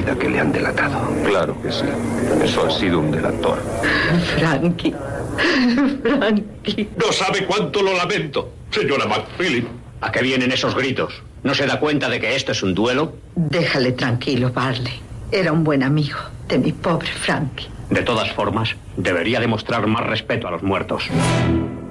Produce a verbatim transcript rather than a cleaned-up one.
convencida que le han delatado. Claro que sí. Eso ha sido un delator. Frankie. Frankie. No sabe cuánto lo lamento, señora McPhillips. ¿A qué vienen esos gritos? ¿No se da cuenta de que esto es un duelo? Déjale tranquilo, Barley. Era un buen amigo de mi pobre Frankie. De todas formas, debería demostrar más respeto a los muertos.